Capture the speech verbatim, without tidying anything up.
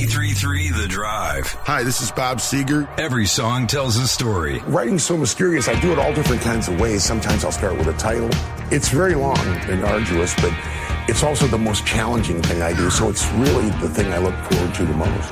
ninety-three point three The Drive. Hi, this is Bob Seger. Every song tells a story. Writing's so mysterious. I do it all different kinds of ways. Sometimes I'll start with a title. It's very long and arduous, but it's also the most challenging thing I do, so it's really the thing I look forward to the most.